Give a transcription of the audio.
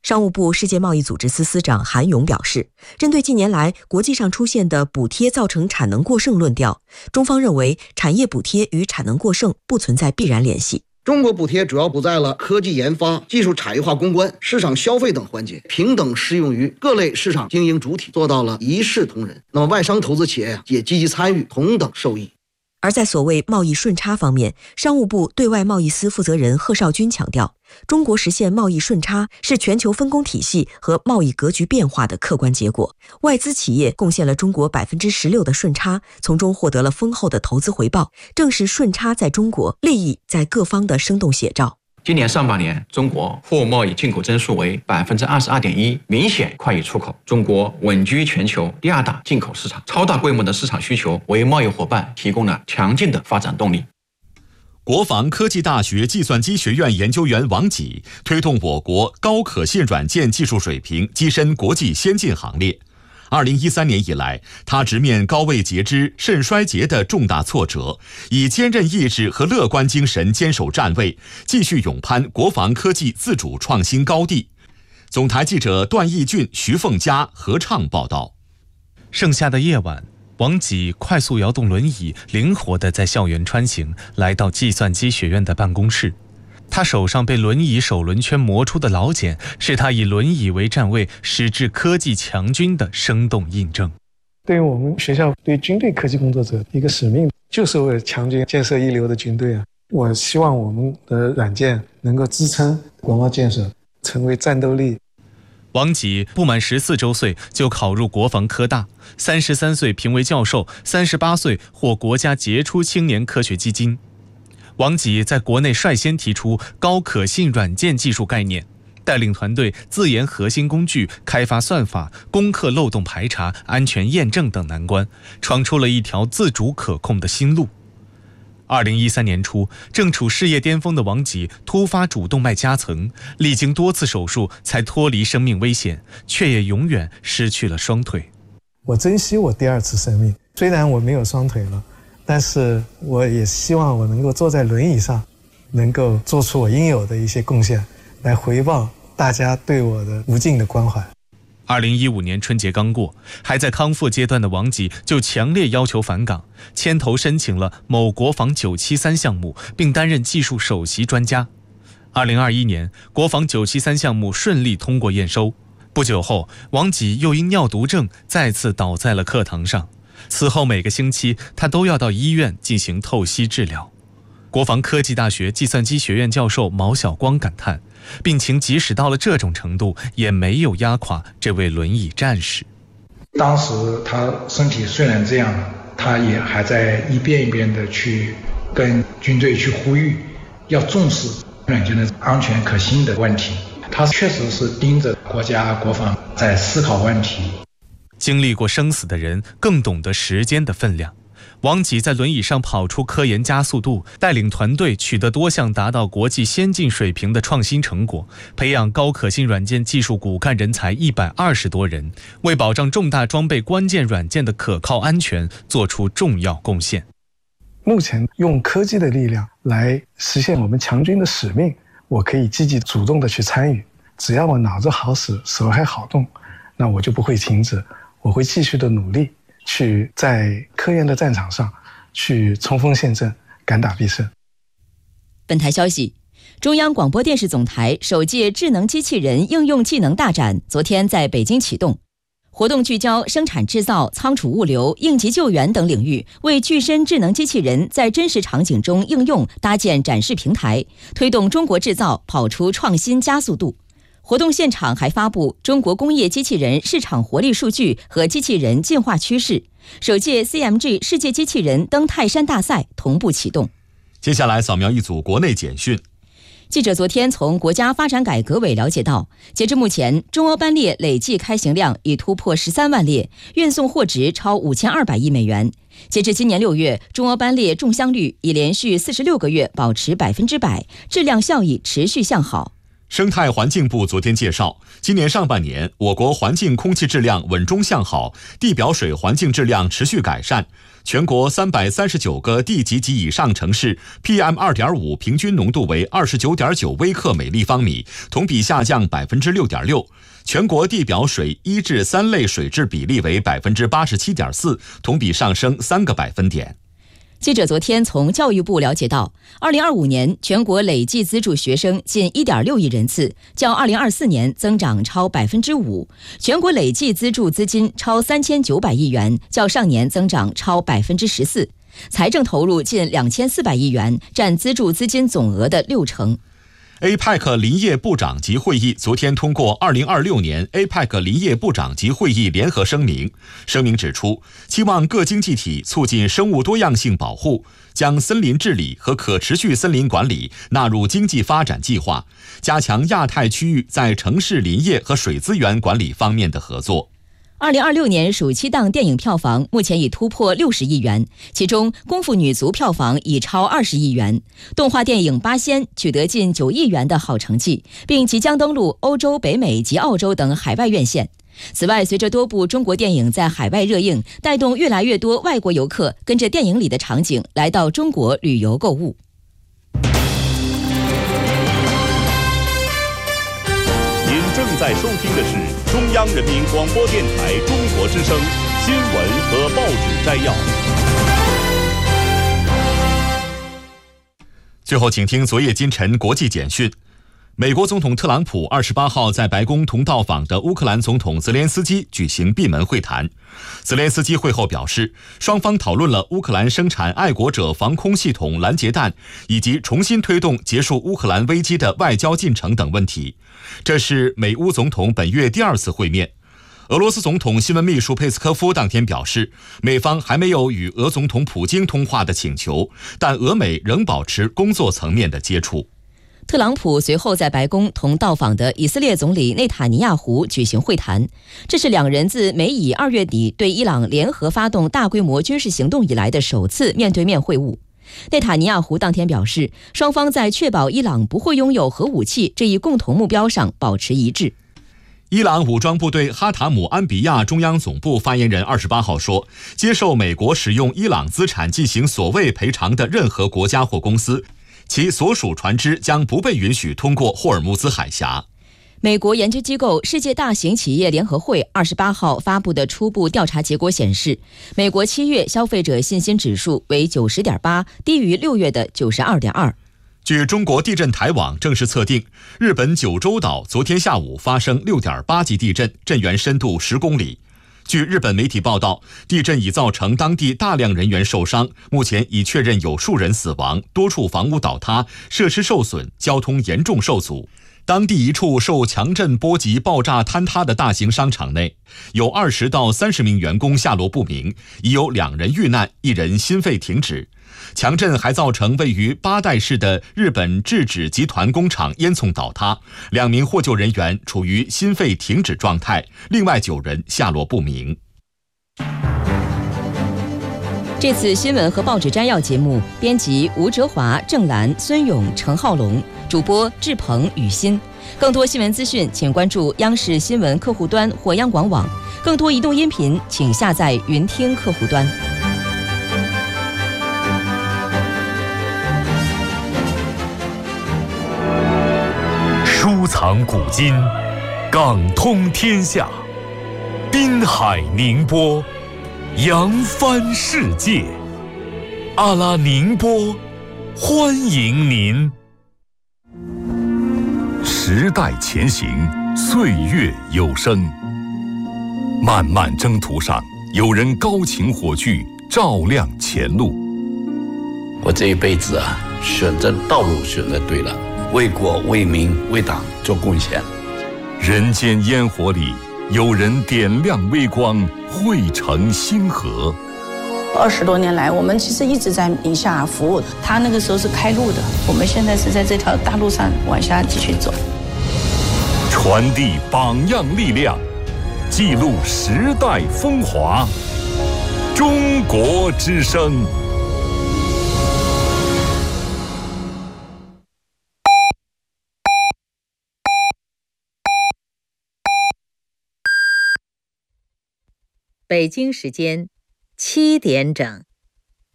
商务部世界贸易组织司司长韩勇表示，针对近年来国际上出现的补贴造成产能过剩论调，中方认为产业补贴与产能过剩不存在必然联系。 中国补贴主要补在了科技研发、技术产业化攻关、市场消费等环节，平等适用于各类市场经营主体，做到了一视同仁。那么外商投资企业也积极参与，同等受益。 而在所谓贸易顺差方面，商务部对外贸易司负责人贺绍军强调，中国实现贸易顺差是全球分工体系和贸易格局变化的客观结果。外资企业贡献了中国16%的顺差，从中获得了丰厚的投资回报，正是顺差在中国，利益在各方的生动写照。 今年上半年，中国货贸易进口增速为 22.1%， 明显快于出口。中国稳居全球第2大进口市场，超大规模的市场需求为贸易伙伴提供了强劲的发展动力。 国防科技大学计算机学院研究员王己推动我国高可信软件技术水平跻身国际先进行列。2013年以来，他直面高位截肢、肾衰竭的重大挫折，以坚韧意志和乐观精神坚守站位，继续勇攀国防科技自主创新高地。总台记者段义俊、徐凤佳合唱报道。 盛夏的夜晚，王己快速摇动轮椅，灵活地在校园穿行，来到计算机学院的办公室。他手上被轮椅手轮圈磨出的老茧，是他以轮椅为站位，矢志科技强军的生动印证。 对于我们学校对军队科技工作者一个使命，就是为了强军建设一流的军队啊！我希望我们的软件能够支撑国贸建设，成为战斗力。 王己不满14周岁就考入国防科大，33岁评为教授，38岁获国家杰出青年科学基金。王己在国内率先提出高可信软件技术概念，带领团队自研核心工具，开发算法，攻克漏洞排查、安全验证等难关，闯出了一条自主可控的新路。2013年初，正处事业巅峰的王己突发主动脉夹层，历经多次手术才脱离生命危险，却也永远失去了双腿。 我珍惜我第2次生命，虽然我没有双腿了，但是我也希望我能够坐在轮椅上，能够做出我应有的一些贡献，来回报大家对我的无尽的关怀。 2015年春节刚过，还在康复阶段的王己就强烈要求返岗，牵头申请了某国防973项目，并担任技术首席专家。2021年，国防973项目顺利通过验收。不久后，王己又因尿毒症再次倒在了课堂上。此后每个星期，他都要到医院进行透析治疗。国防科技大学计算机学院教授毛晓光感叹，病情即使到了这种程度，也没有压垮这位轮椅战士。 当时他身体虽然这样，他也还在一遍一遍的去跟军队去呼吁，要重视软件的安全可信的问题。他确实是盯着国家国防在思考问题。 经历过生死的人更懂得时间的分量。王己在轮椅上跑出科研加速度，带领团队取得多项达到国际先进水平的创新成果，培养高可信软件技术骨干人才120多人，为保障重大装备关键软件的可靠安全做出重要贡献。 目前用科技的力量来实现我们强军的使命，我可以积极主动的去参与。只要我脑子好使，手还好动，那我就不会停止，我会继续的努力，去在科研的战场上去冲锋陷阵，敢打必胜。 本台消息，中央广播电视总台首届智能机器人应用技能大展昨天在北京启动。活动聚焦生产制造、仓储物流、应急救援等领域，为具身智能机器人在真实场景中应用搭建展示平台，推动中国制造跑出创新加速度。活动现场还发布中国工业机器人市场活力数据和机器人进化趋势。首届 CMG 世界机器人登泰山大赛同步启动。 接下来扫描一组国内简讯。 记者昨天从国家发展改革委了解到，截至目前，中欧班列累计开行量已突破13万列，运送货值超5200亿美元。截至今年6月，中欧班列中箱率已连续46个月保持100%，质量效益持续向好。 生态环境部昨天介绍，今年上半年我国环境空气质量稳中向好，地表水环境质量持续改善。全国339个地级及以上城市 PM2.5 平均浓度为 29.9 微克每立方米，同比下降 6.6%。全国地表水1至3类水质比例为 87.4%， 同比上升3个百分点。 记者昨天从教育部了解到，2025年全国累计资助学生近 1.6 亿人次，较2024年增长超 5%， 全国累计资助资金超3900亿元，较上年增长超 14%， 财政投入近2400亿元，占资助资金总额的60%。 APEC 林业部长级会议昨天通过2026年 APEC 林业部长级会议联合声明。声明指出，期望各经济体促进生物多样性保护，将森林治理和可持续森林管理纳入经济发展计划，加强亚太区域在城市林业和水资源管理方面的合作。 2026年暑期档电影票房目前已突破60亿元，其中功夫女足票房已超20亿元，动画电影八仙取得近9亿元的好成绩，并即将登陆欧洲、北美及澳洲等海外院线。此外，随着多部中国电影在海外热映，带动越来越多外国游客跟着电影里的场景来到中国旅游购物。 您正在收听的是中央人民广播电台中国之声新闻和报纸摘要。 最后，请听昨夜今晨国际简讯。美国总统特朗普28号在白宫同到访的乌克兰总统泽连斯基举行闭门会谈。泽连斯基会后表示，双方讨论了乌克兰生产爱国者防空系统拦截弹，以及重新推动结束乌克兰危机的外交进程等问题。这是美乌总统本月第2次会面。俄罗斯总统新闻秘书佩斯科夫当天表示，美方还没有与俄总统普京通话的请求，但俄美仍保持工作层面的接触。 特朗普随后在白宫同到访的以色列总理内塔尼亚胡举行会谈，这是两人自美以2月底对伊朗联合发动大规模军事行动以来的首次面对面会晤。内塔尼亚胡当天表示，双方在确保伊朗不会拥有核武器这一共同目标上保持一致。 伊朗武装部队哈塔姆安比亚中央总部发言人28号说，接受美国使用伊朗资产进行所谓赔偿的任何国家或公司，其所属船只将不被允许通过霍尔木兹海峡。 美国研究机构世界大型企业联合会28号发布的初步调查结果显示，美国7月消费者信心指数为 90.8， 低于6月的 92.2。 据中国地震台网正式测定，日本九州岛昨天下午发生 6.8 级地震，震源深度10公里。据日本媒体报道，地震已造成当地大量人员受伤，目前已确认有数人死亡，多处房屋倒塌，设施受损，交通严重受阻。当地一处受强震波及爆炸坍塌的大型商场内，有20到30名员工下落不明，已有2人遇难，1人心肺停止。强震还造成位于八代市的日本制纸集团工厂烟囱倒塌，2名获救人员处于心肺停止状态，另外9人下落不明。 这次新闻和报纸摘要节目，编辑吴哲华、郑兰、孙勇、陈浩龙，主播志鹏、雨欣。更多新闻资讯，请关注央视新闻客户端或央广网。更多移动音频，请下载云听客户端。 收藏古今，港通天下，滨海宁波，扬帆世界。阿拉宁波，欢迎您。时代前行，岁月有声。漫漫征途上，有人高擎火炬，照亮前路。 我这一辈子啊，选择道路选择对了。为国为民为党做贡献。 人间烟火里，有人点亮微光，汇成星河。 20多年来，我们其实一直在宁夏服务。他那个时候是开路的，我们现在是在这条大路上往下继续走。 传递榜样力量，记录时代风华。中国之声。 北京时间7点整。